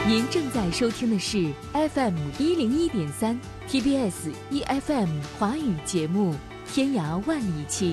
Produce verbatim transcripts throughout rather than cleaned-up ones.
您正在收听的是 F M 一零一点三 T B S E F M 华语节目《天涯万里情》。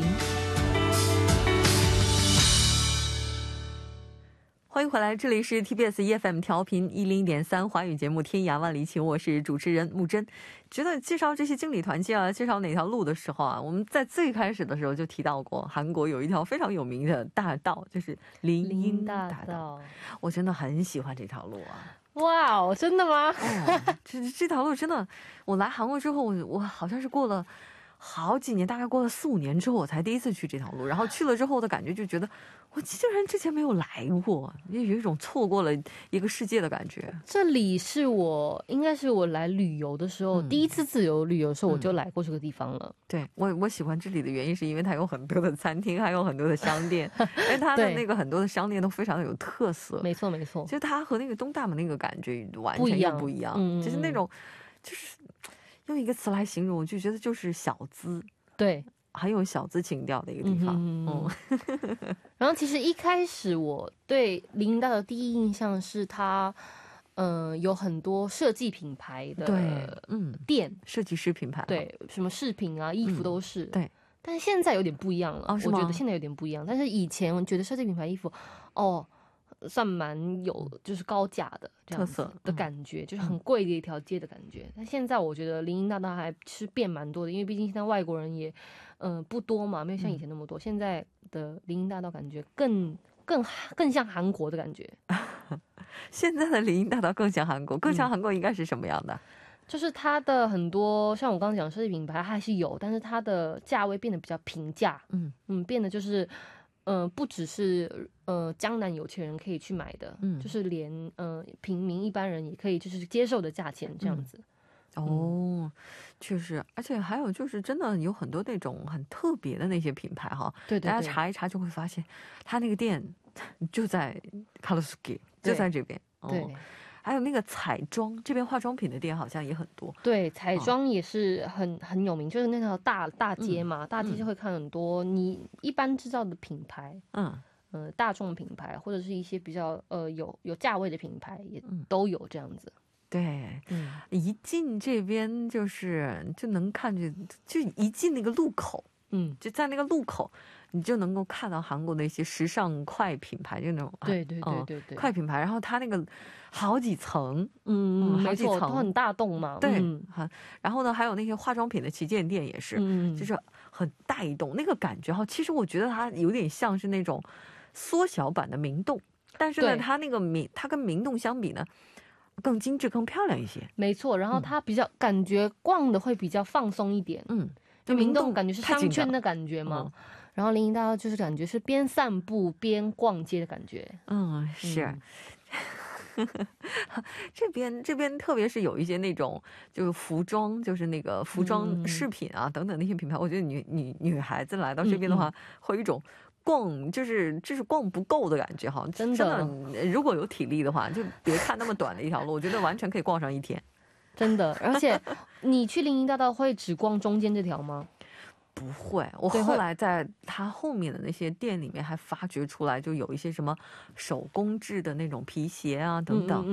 欢迎回来，这里是 T B S E F M 调频一零一点三华语节目《天涯万里情》，我是主持人木真。觉得介绍这些经理团建啊，介绍哪条路的时候啊，我们在最开始的时候就提到过，韩国有一条非常有名的大道，就是林荫大道。大我真的很喜欢这条路啊。 哇哦，真的吗？ 哦、这这条路真的，我来韩国之后，我我好像是过了好几年，大概过了四五年之后，我才第一次去这条路。然后去了之后的感觉，就觉得我竟然之前没有来过，也有一种错过了一个世界的感觉。 这里是我应该是我来旅游的时候、嗯、第一次自由旅游的时候，我就来过这个地方了。 嗯、对我我喜欢这里的原因是因为它有很多的餐厅，还有很多的商店，因为它的那个很多的商店都非常的有特色。 没错没错， 其实它和那个东大门那个感觉完全又不一样， 嗯、 就是那种就是用一个词来形容，我就觉得就是小资。 对， 很有小资情调的一个地方。嗯嗯然后其实一开始我对林荫大道的第一印象是它，嗯、呃，有很多设计品牌的对，嗯， 店， 设计师品牌， 对，什么饰品啊、衣服都是， 嗯、对。 但是现在有点不一样了， 哦， 我觉得现在有点不一样。但是以前我觉得设计品牌衣服，哦。算蛮有就是高价的这样子的感觉、嗯、就是很贵的一条街的感觉。但现在我觉得林荫大道还是变蛮多的，因为毕竟现在外国人也嗯、呃、不多嘛，没有像以前那么多、嗯、现在的林荫大道感觉更更更像韩国的感觉。 现在的林荫大道更像韩国，更像韩国应该是什么样的、嗯、 就是它的很多像我刚刚讲的设计品牌还是有，但是它的价位变得比较平价。嗯嗯，变得就是呃，不只是呃江南有钱人可以去买的，嗯，就是连呃平民一般人也可以就是接受的价钱这样子。 嗯、哦，确实，而且还有就是真的有很多那种很特别的那些品牌哈， 对对对， 大家查一查就会发现，他那个店就在卡鲁斯基，就在这边， 对。 哦，还有那个彩妆，这边化妆品的店好像也很多。 对，彩妆也是很、哦、很有名，就是那条大大街嘛、嗯，大街就会看很多你一般知道的品牌，嗯，呃，大众品牌或者是一些比较呃有有价位的品牌也都有这样子。嗯、 对，嗯，一进这边就是就能看见，就一进那个路口，嗯，就在那个路口。你就能够看到韩国的一些时尚快品牌，就那种对对对对对、 嗯、快品牌，然后它那个好几层， 嗯， 嗯没错，都很大栋嘛， 对， 嗯， 然后呢，还有那些化妆品的旗舰店也是，嗯，就是很大一栋，那个感觉哈，其实我觉得它有点像是那种缩小版的明洞，但是呢，它那个明，它跟明洞相比呢，更精致、更漂亮一些， 没错，然后它比较、嗯、感觉逛的会比较放松一点，嗯，就明洞感觉是商圈的感觉嘛。然后林荫大道就是感觉是边散步边逛街的感觉。 嗯，是。嗯、这边这边特别是有一些那种就是服装，就是那个服装饰品啊、嗯、等等那些品牌，我觉得女女女孩子来到这边的话，嗯嗯会有一种逛就是就是逛不够的感觉哈。真的，真的，如果有体力的话，就别看那么短的一条路，我觉得完全可以逛上一天。 真的，而且你去林荫大道会只逛中间这条吗？ 不会，我后来在它后面的那些店里面还发掘出来，就有一些什么手工制的那种皮鞋啊等等，